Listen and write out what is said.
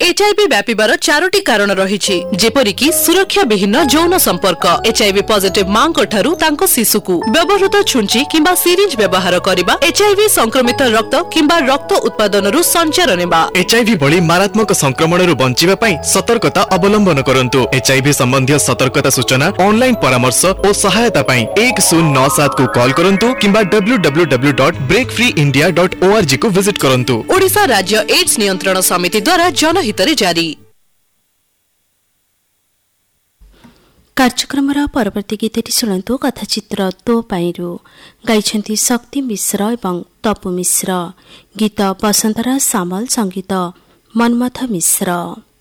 HIV व्यापिबार 4टी कारण रहिछि जेपरिकि सुरक्षा विहीन यौन संपर्क एचआईवी पॉजिटिव मांको ठारू तांको शिशुकु व्यवहृत छुंची किंबा सिरिंज व्यवहार करिबा एचआईवी संक्रमित रक्त किंबा रक्त उत्पादनरु संचार नेबा एचआईवी भली मारात्मक संक्रमणरु बंचिबा पई सतर्कता अवलंबन करंतु एचआईवी संबंधी सतर्कता सूचना ऑनलाइन परामर्श और सहायता पई 1097 को कॉल करंतु किंबा www.breakfreeindia.org को विजिट करंतु। ओडिशा राज्य एड्स नियंत्रण समिति द्वारा जनहितरे जारी। कार्यक्रमर परवर्ती गीतटी शुणु कथाचित्र तो पाइरु गाइछन्ति शक्ति मिश्र एवं तपु मिश्र गीत बसंतरा सामल संगीत मनमथ मिश्र।